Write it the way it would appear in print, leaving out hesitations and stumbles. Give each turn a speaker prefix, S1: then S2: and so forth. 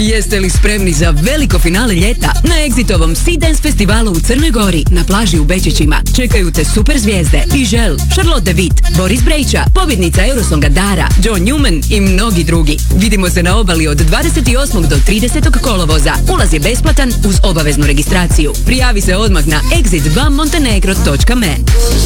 S1: Jeste li spremni za veliko finale ljeta na Exitovom Sea Dance festivalu u Crnoj Gori na plaži u Bečićima? Čekaju te super zvijezde Ižel, Charlotte de Witt, Boris Brejča, pobjednica Eurosonga Dara, John Newman i mnogi drugi. Vidimo se na obali od 28. do 30. kolovoza. Ulaz je besplatan uz obaveznu registraciju. Prijavi se odmah na exit2montenegro.me.